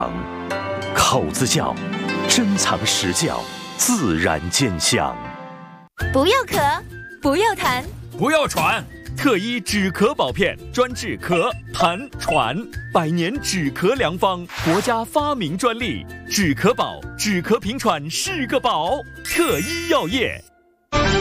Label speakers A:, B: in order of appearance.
A: 口子窖，珍藏实教，自然见香。
B: 不要咳，不要痰，
C: 不要喘。特医止咳宝片，专治咳、痰、喘，100年止咳良方，国家发明专利。止咳宝，止咳平喘是个宝。特医药业。